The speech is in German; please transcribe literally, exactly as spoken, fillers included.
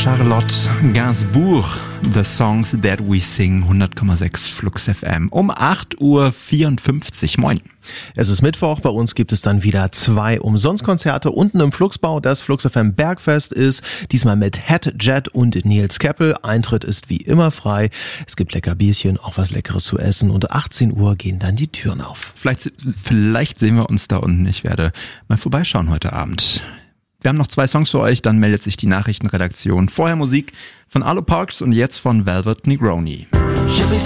Charlotte Gainsbourg, The Songs That We Sing, hundert Komma sechs Flux F M. Um acht Uhr vierundfünfzig. Moin. Es ist Mittwoch, bei uns gibt es dann wieder zwei Umsonstkonzerte unten im Fluxbau. Das Flux F M Bergfest ist diesmal mit Head Jet und Nils Keppel. Eintritt ist wie immer frei. Es gibt lecker Bierchen, auch was Leckeres zu essen und achtzehn Uhr gehen dann die Türen auf. Vielleicht, vielleicht sehen wir uns da unten. Ich werde mal vorbeischauen heute Abend. Wir haben noch zwei Songs für euch, dann meldet sich die Nachrichtenredaktion. Vorher Musik von Arlo Parks und jetzt von Velvet Negroni.